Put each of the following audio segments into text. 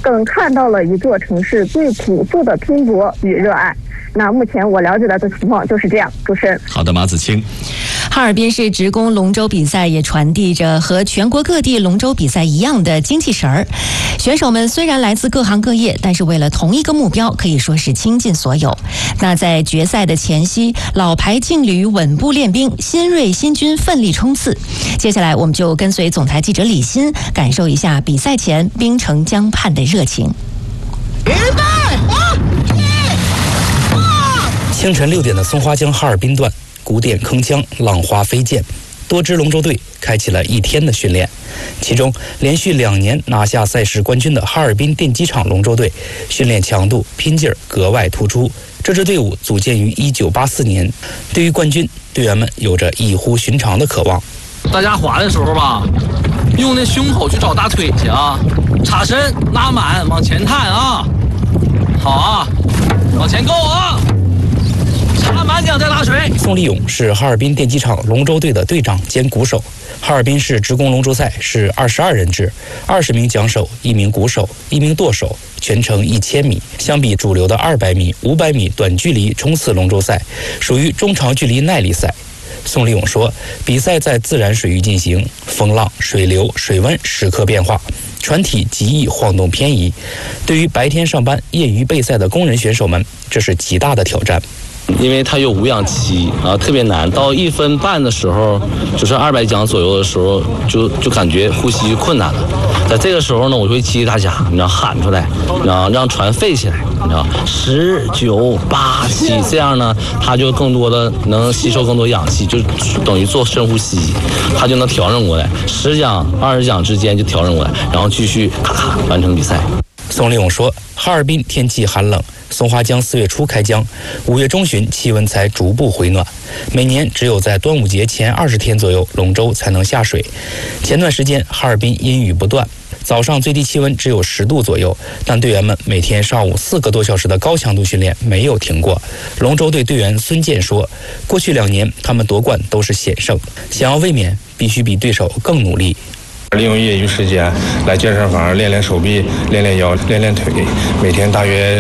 更看到了一座城市最朴素的拼搏与热爱。那目前我了解到的情况就是这样。主持人， 好的，马子清。 哈尔滨市职工龙舟比赛也传递着和全国各地龙舟比赛一样的精气神儿。选手们虽然来自各行各业，但是为了同一个目标，可以说是倾尽所有。那在决赛的前夕，老牌劲旅稳步练兵，新锐新军奋力冲刺。接下来我们就跟随总台记者李欣，感受一下比赛前冰城江畔的热情。 清晨6点的松花江哈尔滨段，鼓点铿锵，浪花飞溅，多支龙舟队开启了一天的训练。其中连续2年拿下赛事冠军的哈尔滨电机厂龙舟队，训练强度拼劲儿格外突出。这支队伍组建于1984年，对于冠军，队员们有着异乎寻常的渴望。 大家滑的时候吧，用那胸口去找大腿去啊，叉身拉满，往前探啊，好啊，往前够啊，插满桨再拉水。 宋立勇是哈尔滨电机厂龙舟队的队长兼鼓手。哈尔滨市职工龙舟赛是22人制，20名桨手，1名鼓手，1名舵手，全程1000米。相比主流的200米、500米短距离冲刺龙舟赛，属于中长距离耐力赛。宋立勇说，比赛在自然水域进行，风浪、水流、水温时刻变化，船体极易晃动偏移。对于白天上班、业余备赛的工人选手们，这是极大的挑战。 因为它有无氧期啊，特别难。到1分半的时候，就是200桨左右的时候，就感觉呼吸困难了。在这个时候呢，我会激励大家，你知道喊出来，你知道让船飞起来，你知道10、9、8、7，这样呢，它就更多的能吸收更多氧气，就等于做深呼吸，它就能调整过来。10桨、20桨之间就调整过来，然后继续咔咔完成比赛。 宋立勇说，哈尔滨天气寒冷，松花江4月初开江，5月中旬气温才逐步回暖。每年只有在端午节前20天左右，龙舟才能下水。前段时间哈尔滨阴雨不断，早上最低气温只有10度左右，但队员们每天上午4个多小时的高强度训练没有停过。龙舟队队员孙健说，过去2年他们夺冠都是险胜，想要卫冕必须比对手更努力。 利用业余时间来健身房练练手臂、练练腰、练练腿，每天大约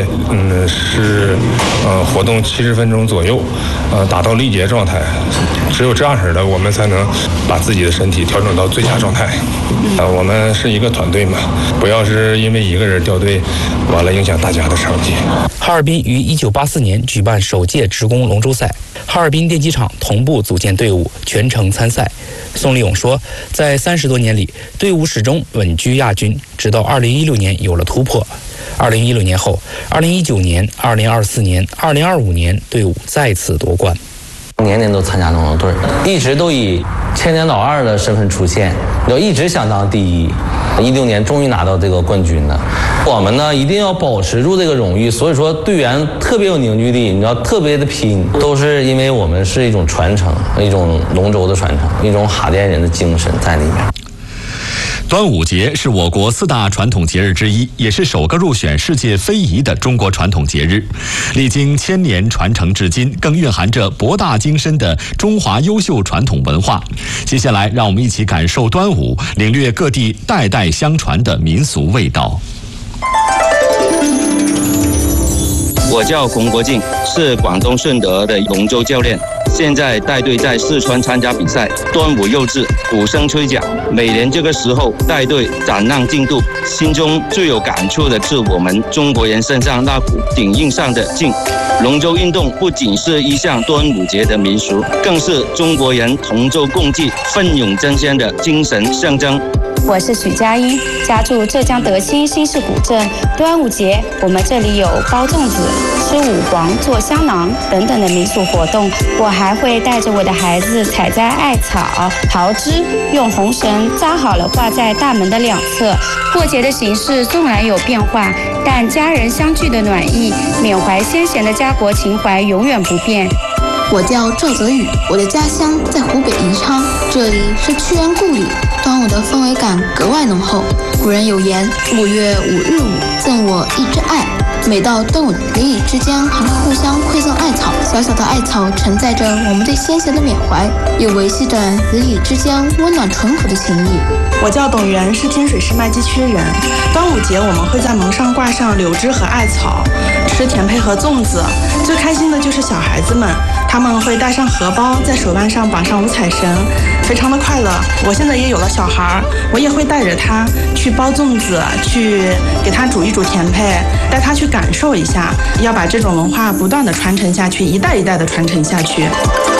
活动70分钟左右，达到力竭状态。只有这样式的，我们才能把自己的身体调整到最佳状态。我们是一个团队嘛，不要是因为一个人掉队，完了影响大家的成绩。 哈尔滨于1984年举办首届职工龙舟赛，哈尔滨电机厂同步组建队伍，全程参赛。宋立勇说，在30多年里，队伍始终稳居亚军，直到2016年有了突破。2016年后，2019年、2024年、2025年，队伍再次夺冠。 年年都参加龙舟队，一直都以千年老二的身份出现，就一直想当第一。16年终于拿到这个冠军了，我们呢一定要保持住这个荣誉。所以说队员特别有凝聚力，你知道特别的拼，都是因为我们是一种传承，一种龙舟的传承，一种哈甸人的精神在里面。 端午节是我国4大传统节日之一，也是首个入选世界非遗的中国传统节日。历经1000年传承至今，更蕴含着博大精深的中华优秀传统文化。接下来，让我们一起感受端午，领略各地代代相传的民俗味道。 我叫龚国敬，是广东顺德的龙舟教练，现在带队在四川参加比赛。端午又至，鼓声吹响，每年这个时候带队展望进度，心中最有感触的是我们中国人身上那股顶硬上的劲。龙舟运动不仅是一项端午节的民俗，更是中国人同舟共济、奋勇争先的精神象征。 我是许佳音，家住浙江德兴新市古镇。端午节，我们这里有包粽子、吃五黄、做香囊等等的民俗活动。我还会带着我的孩子采摘艾草、桃枝，用红绳扎好了挂在大门的两侧。过节的形式纵然有变化，但家人相聚的暖意、缅怀先贤的家国情怀永远不变。 我叫赵泽宇，我的家乡在湖北宜昌，这里是屈原故里，端午的氛围感格外浓厚。古人有言：5月5日午，赠我一枝艾， 每到端午，邻里之间还会互相馈赠艾草，小小的艾草承载着我们对先贤的缅怀，也维系着邻里之间温暖淳朴的情谊。 我叫董源，是天水市麦积区人。端午节我们会在门上挂上柳枝和艾草，吃甜胚和粽子。最开心的就是小孩子们，他们会带上荷包，在手腕上绑上五彩绳，非常的快乐。我现在也有了小孩，我也会带着他去包粽子，去给他煮一煮甜胚，带他去感受一下，要把这种文化不断的传承下去，一代一代的传承下去。